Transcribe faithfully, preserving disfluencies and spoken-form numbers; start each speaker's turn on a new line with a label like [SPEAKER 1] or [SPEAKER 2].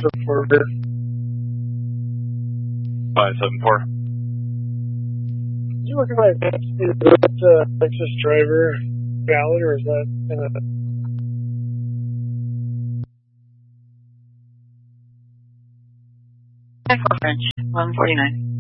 [SPEAKER 1] reporter.
[SPEAKER 2] five seven four.
[SPEAKER 1] Did you look at my advance? Is that uh, Lexus driver valid, or is that in a...
[SPEAKER 3] French, one forty-nine.